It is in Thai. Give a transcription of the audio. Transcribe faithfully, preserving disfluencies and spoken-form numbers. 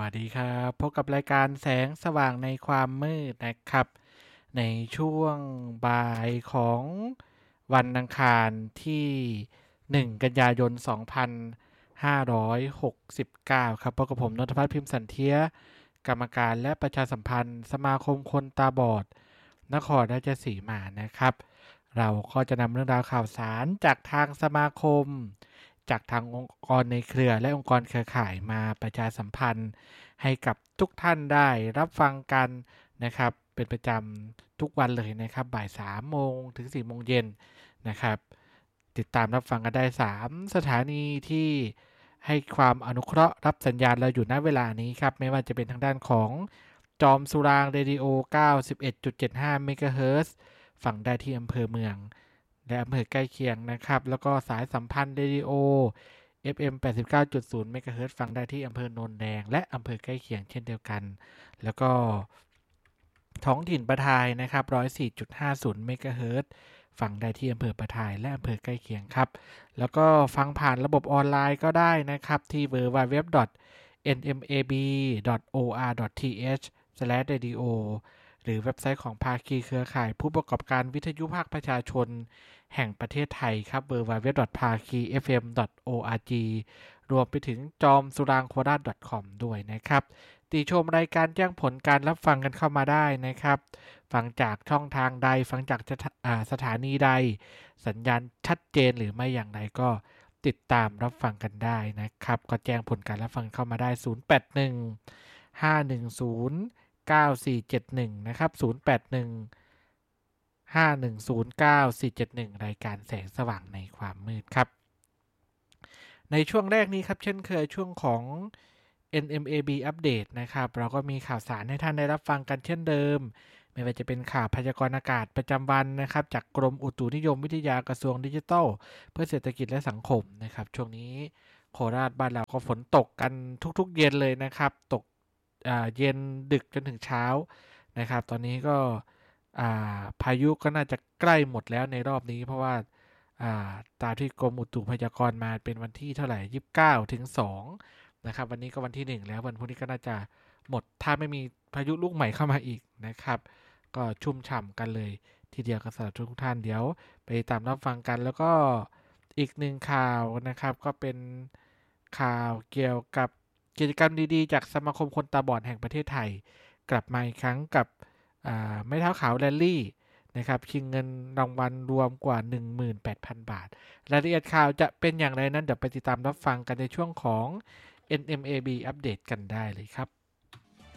สดีครับพบกับรายการแสงสว่างในความมืดนะครับในช่วงบ่ายของวันอังคารที่หนึ่งกันยายนสองพันห้าร้อยหกสิบเก้าครับพบกับผมนนทพัฒน์พิมพ์สันเทียกรรมการและประชาสัมพันธ์สมาคมคนตาบอดนครราชสีมานะครับเราก็จะนำเรื่องราวข่าวสารจากทางสมาคมจากทางองค์กรในเครือและองค์กรเครือข่ายมาประชาสัมพันธ์ให้กับทุกท่านได้รับฟังกันนะครับเป็นประจำทุกวันเลยนะครับบ่ายสามโมงถึงสี่โมงเย็นนะครับติดตามรับฟังกันได้สามสถานีที่ให้ความอนุเคราะห์รับสัญญาณเราอยู่ณเวลานี้ครับไม่ว่าจะเป็นทางด้านของจอมสุรางเรดิโอ เก้าสิบเอ็ดจุดเจ็ดห้า เมกะเฮิรตซ์ฟังได้ที่อำเภอเมืองและอำเภอใกล้เคียงนะครับแล้วก็สายสัมพันธ์เรดิโอ เอฟ เอ็ม แปดสิบเก้าจุดศูนย์ เมกะเฮิรตซ์ฟังได้ที่อำเภอโนนแดงและอำเภอใกล้เคียงเช่นเดียวกันแล้วก็ท้องถิ่นประทายนะครับ หนึ่งร้อยสี่จุดห้าศูนย์ เมกะเฮิรตซ์ฟังได้ที่อำเภอประทายและอำเภอใกล้เคียงครับแล้วก็ฟังผ่านระบบออนไลน์ก็ได้นะครับที่ ดับเบิลยู ดับเบิลยู ดับเบิลยู ดอท เอ็น เอ็ม เอ บี ดอท โอ อาร์ ดอท ที เอช สแลช เรดิโอ หรือเว็บไซต์ของภาคีเครือข่ายผู้ประกอบการวิทยุภาคประชาชนแห่งประเทศไทยครับ ดับเบิลยู ดับเบิลยู ดับเบิลยู ดอท ภาคี เอฟ เอ็ม ดอท โอ อาร์ จี รวมไปถึงจอมสุรางโคราช .com ด้วยนะครับติชมรายการแจ้งผลการรับฟังกันเข้ามาได้นะครับฟังจากช่องทางใดฟังจากสถานีใดสัญญาณชัดเจนหรือไม่อย่างไรก็ติดตามรับฟังกันได้นะครับก็แจ้งผลการรับฟังเข้ามาได้ศูนย์ แปด หนึ่ง ห้า หนึ่ง ศูนย์ เก้า สี่ เจ็ด หนึ่งนะครับศูนย์ แปด หนึ่ง ห้า หนึ่ง ศูนย์ เก้า สี่ เจ็ด หนึ่งรายการแสงสว่างในความมืดครับในช่วงแรกนี้ครับเช่นเคยช่วงของ เอ็น เอ็ม เอ บี อัปเดตนะครับเราก็มีข่าวสารให้ท่านได้รับฟังกันเช่นเดิมไม่ว่าจะเป็นข่าวพยากรณ์อากาศประจำวันนะครับจากกรมอุตุนิยมวิทยากระทรวงดิจิทัลเพื่อเศรษฐกิจและสังคมนะครับช่วงนี้โคราชบ้านเราก็ฝนตกกันทุกๆเย็นเลยนะครับตกเย็นดึกจนถึงเช้านะครับตอนนี้ก็พายุก็น่าจะใกล้หมดแล้วในรอบนี้เพราะว่าตามที่กรมอุตุพยากรณ์มาเป็นวันที่เท่าไหร่ยี่สิบเก้าถึงสองนะครับวันนี้ก็วันที่หนึ่งแล้ววันพรุ่งนี้ก็น่าจะหมดถ้าไม่มีพายุลูกใหม่เข้ามาอีกนะครับก็ชุ่มฉ่ำกันเลยทีเดียวกับสำหรับทุกท่านเดี๋ยวไปตามรับฟังกันแล้วก็อีกหนึ่งข่าวนะครับก็เป็นข่าวเกี่ยวกับกิจกรรมดีๆจากสมาคมคนตาบอดแห่งประเทศไทยกลับมาอีกครั้งกับไม้เท้าขาวแรลลี่นะครับชิงเงินรางวัลรวมกว่า หนึ่งหมื่นแปดพัน บาทรายละเอียดข่าวจะเป็นอย่างไรนั้นเดี๋ยวไปติดตามรับฟังกันในช่วงของ เอ็น เอ็ม เอ บี อัปเดตกันได้เลยครับ